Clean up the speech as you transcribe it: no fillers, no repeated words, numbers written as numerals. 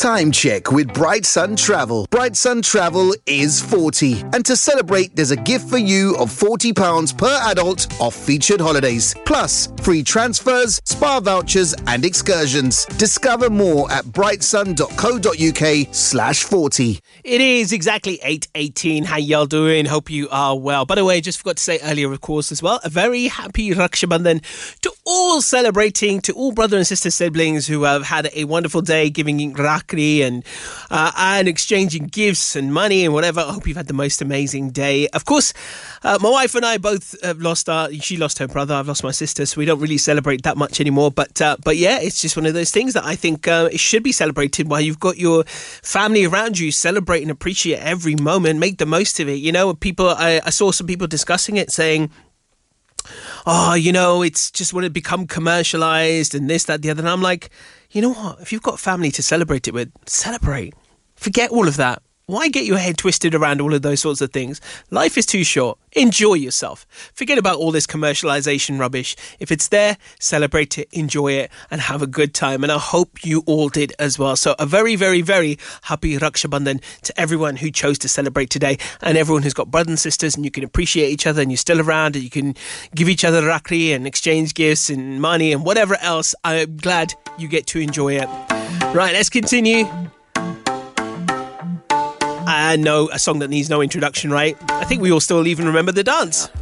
Time check with Bright Sun Travel. Bright Sun Travel is 40. And to celebrate, there's a gift for you of £40 per adult off featured holidays. Plus, free transfers, spa vouchers and excursions. Discover more at brightsun.co.uk/40. It is exactly 8:18. How y'all doing? Hope you are well. By the way, just forgot to say earlier, of course, as well, a very happy Raksha Bandhan to all celebrating, to all brother and sister siblings who have had a wonderful day giving Rakhi and exchanging gifts and money and whatever. I hope you've had the most amazing day. Of course, my wife and I both she lost her brother, I've lost my sister, so we don't really celebrate that much anymore. But yeah, it's just one of those things that I think it should be celebrated while you've got your family around you. Celebrate and appreciate every moment. Make the most of it. You know, I saw some people discussing it saying, oh, you know, it's just when it become commercialized and this, that, the other. And I'm like, you know what? If you've got family to celebrate it with, celebrate. Forget all of that. Why get your head twisted around all of those sorts of things? Life is too short. Enjoy yourself. Forget about all this commercialization rubbish. If it's there, celebrate it, enjoy it, and have a good time. And I hope you all did as well. So a very, very, very happy Raksha Bandhan to everyone who chose to celebrate today, and everyone who's got brothers and sisters and you can appreciate each other and you're still around and you can give each other Rakhi and exchange gifts and money and whatever else. I'm glad you get to enjoy it. Right, let's continue. I know a song that needs no introduction, right? I think we all still even remember the dance.